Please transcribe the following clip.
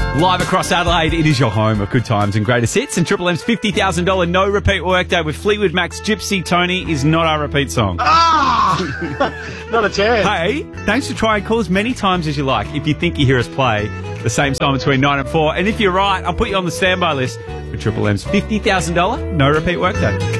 Live across Adelaide, it is your home of good times and greatest hits, and Triple M's $50,000 no repeat workday with Fleetwood Mac's Gypsy Tony is not our repeat song. Not a chance. Hey, thanks for trying. Call as many times as you like if you think you hear us play the same song between 9 and 4. And if you're right, I'll put you on the standby list for Triple M's $50,000 no repeat workday.